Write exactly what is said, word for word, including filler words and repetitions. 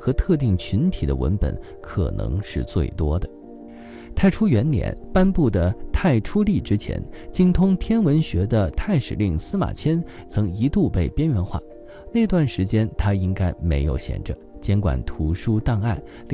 和特定群体的文本可能是最多的。太初元年颁布的太初历之前，精通天文学的太史令司马迁曾一度被边缘化，那段时间他应该没有闲着，监管图书档案，